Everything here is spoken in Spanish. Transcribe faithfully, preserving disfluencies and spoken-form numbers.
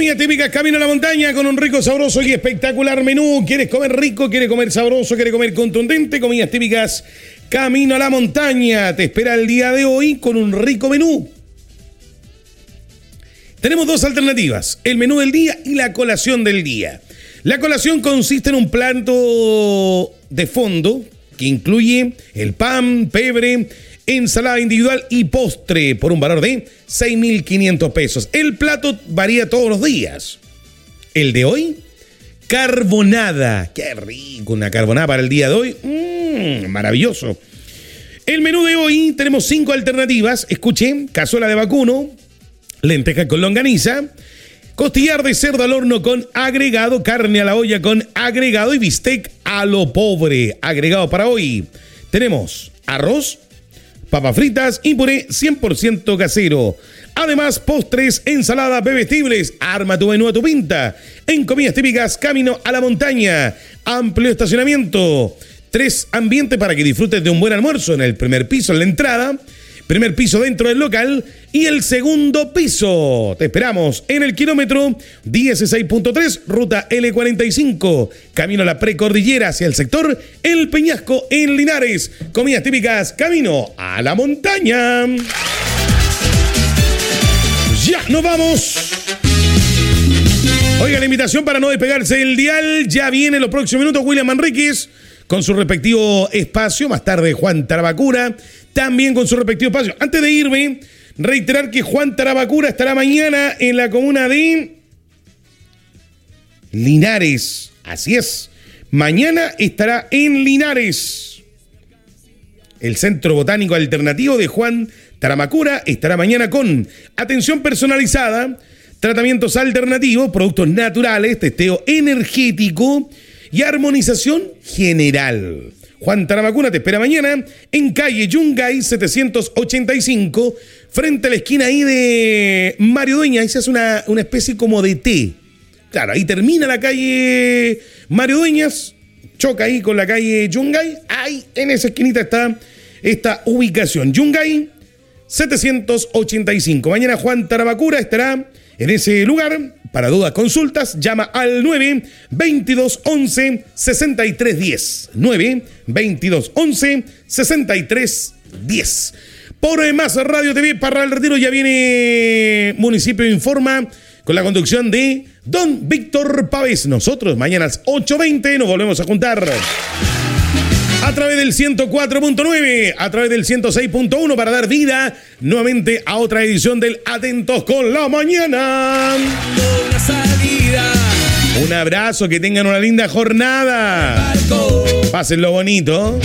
Comida típica, camino a la montaña con un rico, sabroso y espectacular menú. ¿Quieres comer rico? ¿Quieres comer sabroso? ¿Quieres comer contundente? Comidas típicas, camino a la montaña. Te espera el día de hoy con un rico menú. Tenemos dos alternativas, el menú del día y la colación del día. La colación consiste en un plato de fondo que incluye el pan, pebre, ensalada individual y postre por un valor de seis mil quinientos pesos. El plato varía todos los días. El de hoy, carbonada. Qué rico, una carbonada para el día de hoy. Mmm, maravilloso. El menú de hoy tenemos cinco alternativas. Escuchen, cazuela de vacuno, lenteja con longaniza, costillar de cerdo al horno con agregado, carne a la olla con agregado y bistec a lo pobre. Agregado para hoy. Tenemos arroz, papas fritas y puré cien por ciento casero. Además, postres, ensaladas, bebestibles. Arma tu menú a tu pinta. En comidas típicas, camino a la montaña. Amplio estacionamiento. Tres ambientes para que disfrutes de un buen almuerzo. En el primer piso, en la entrada. Primer piso dentro del local. Y el segundo piso. Te esperamos en el kilómetro dieciséis punto tres, ruta L cuarenta y cinco. Camino a la precordillera hacia el sector El Peñasco en Linares. Comidas típicas, camino a la montaña. Ya, nos vamos. Oiga, la invitación para no despegarse del dial. Ya viene en los próximos minutos William Manríquez con su respectivo espacio. Más tarde Juan Tarabacura también con su respectivo espacio. Antes de irme, reiterar que Juan Tarabacura estará mañana en la comuna de Linares. Así es. Mañana estará en Linares. El Centro Botánico Alternativo de Juan Tarabacura estará mañana con atención personalizada, tratamientos alternativos, productos naturales, testeo energético y armonización general. Juan Tarabacura te espera mañana en calle Yungay setecientos ochenta y cinco, frente a la esquina ahí de Mario Dueñas. Ahí se hace una, una especie como de T. Claro, ahí termina la calle Mario Dueñas, choca ahí con la calle Yungay. Ahí en esa esquinita está esta ubicación. Yungay setecientos ochenta y cinco. Mañana Juan Tarabacura estará en ese lugar. Para dudas, consultas, llama al nueve veintidós once sesenta y tres diez. nueve veintidós once sesenta y tres diez. Por más Radio T V para el Retiro ya viene Municipio Informa con la conducción de don Víctor Pávez. Nosotros mañana a las ocho veinte nos volvemos a juntar a través del ciento cuatro punto nueve, a través del ciento seis punto uno para dar vida nuevamente a otra edición del Atentos con la Mañana. Una salida. Un abrazo, que tengan una linda jornada. Pásenlo bonito.